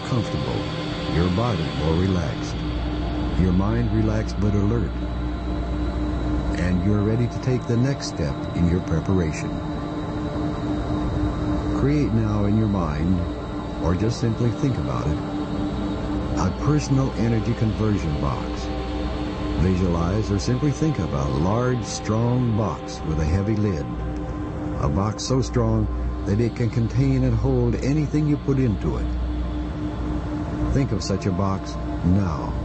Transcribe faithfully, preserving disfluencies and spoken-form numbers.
comfortable, your body more relaxed, your mind relaxed but alert, and you're ready to take the next step in your preparation. Create now in your mind, or just simply think about it, a personal energy conversion box. Visualize or simply think about a large, strong box with a heavy lid. A box so strong that it can contain and hold anything you put into it. Think of such a box now.